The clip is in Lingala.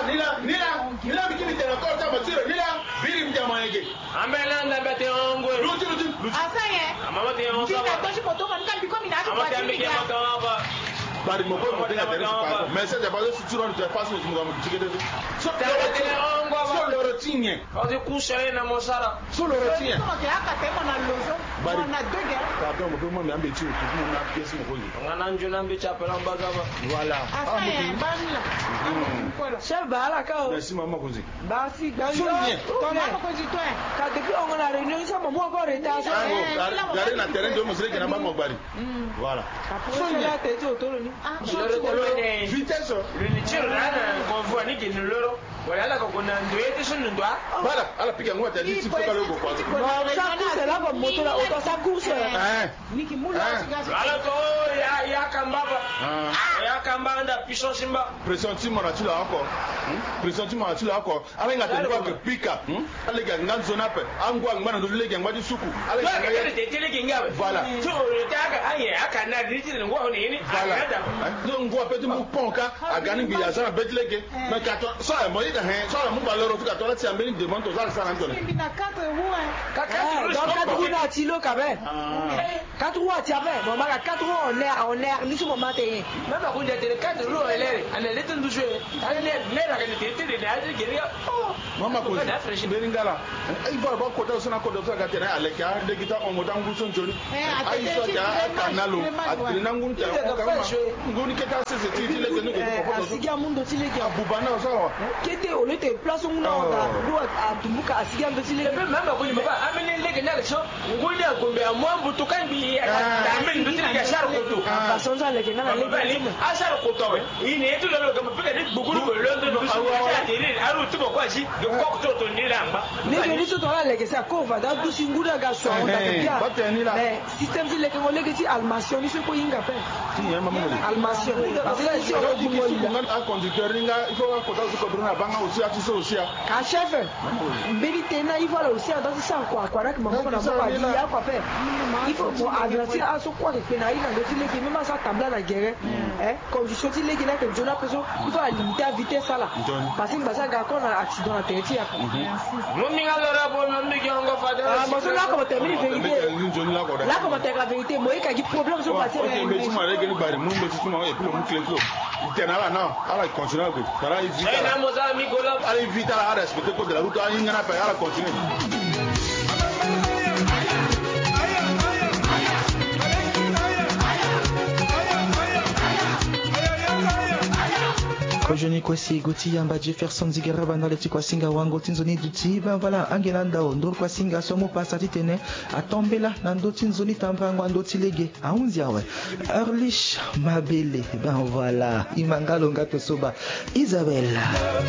nila bikini tena kwa ta matiro nila biri mjama yake ambela ndabete ongo luti asaye amama te ongo ndika toshi potoka nikambi komi na amama te ambike makaba bari mo ko mo tena tena pas mais c'est pas si tu rentres pas sur mo tikete so le routine odi kusere na mosara so le routine ke aka te mona lozo mona dege pardon mo ko mo ambe ti tout mo na pièce mo ko ngana njuna mbi chapela mbagaba voilà asaye banla chef bala ka merci maman kozi basi gari mama ko zito ka depuis on a réunion ça maman encore retard gari na terrain de mo sele ke na ba mo gbari voilà so la tete otoro ni vitesse le tiro ana convoi ni ke loro wala ka kona ndoete sunu ndwa voilà ala piga ngwa tadi si foka logo kwa ça course là comme moto là auto ça course niki mula ala to ya kambaba ya kambanda puissance mba pressentiment na tu là encore pressentiment na tu là encore ala nga te kwa pika ala ga nganzo na pe angwa ngwana ndo lege ngwa di suku ala ga ya te telege ngabe voilà to taka aye aka na ritire ngwa ni ni voilà donc ngwa pe tu mu ponka agani bi ya sana betlege mais kato so e mo ida he so mu ba loro tu kato la ti ambeni de monto za sana ntone na 4 roues donc 4 roues na tilo quand même 4 roues tu avais bon ma 4 roues on est ni ce moment té même quand il était 4 roues elle ana leto nduswe ana ne la que te te de aje geria mama ko beringala ai ba ba ko da suna ko da ga tena aleka de kita o modan gusun joni ai so ja kanalo atrina ngun ta nguni keta se ti le tenu ko asiga mundo tilege abubana so kete o le te place nguna onda do atumbuka asiga ndo tilege même ko ni baba amene lege na so nguni akombe amwambu tukambi amene ndo tilege shar ko to façon ça lege na lege ashar ko to ini etu lo ga mapika de bugulu ko londo ndo aru tubo kwa shi de ko to ni lamba lege ni to la lege sa ko va da du singura ga so onda bia mais système ti lege lege ti almation ni se ko yinga pe almation parce que si on dit que un conducteur ringa il faut que ça se comprenne banga aussi à tout ça aussi ka chef vérité na il faut là aussi dans ça quoi que maman na ba di ya quoi faire il faut pour avertir à ce quoi que na ina de lege même ça table la guerre condition ti lege na que jona peso il faut limiter la vitesse là parce que ça ga kon accident na terre ti mo mi nga lora bo mo mi ngongo fa ah mo so là comme terminer vérité là comme terminer la vérité moi il y a problème sur passer mais tu m'as regardé bari mo me tu m'as et puis le moucle clos tenala non ala continue que para éviter na mo za mi gola ala éviter à respecter code de la route ala ngana pa ala continue Kojoni kwasi goti yamba Jefferson Zigara banda leti kwa singa wango tinzoni duti ben voilà angelanda ondo kwa singa somo pasati tene atombela na ndo tinzoni tambango ando tilege aunzia we Erlich Mabele ben voilà imangalo ngato soba Isabelle